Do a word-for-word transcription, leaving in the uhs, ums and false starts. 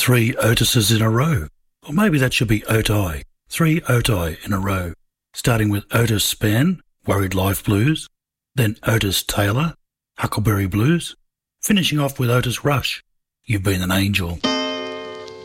three Otises in a row. Or maybe that should be Oti. Three Oti in a row. Starting with Otis Spann, Worried Life Blues. Then Otis Taylor, Huckleberry Blues. Finishing off with Otis Rush, You've Been an Angel.